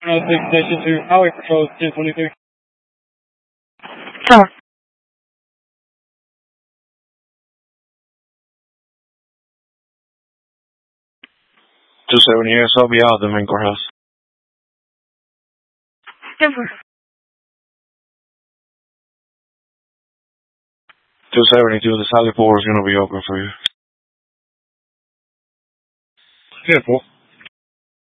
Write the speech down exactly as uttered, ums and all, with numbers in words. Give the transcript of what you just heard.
Uh, Station two, Highway Patrol, ten twenty-three. Sure. two seventy S, I'll be out at the main courthouse. Denver. two seventy-two, the Sally four is going to be open for you. ten four.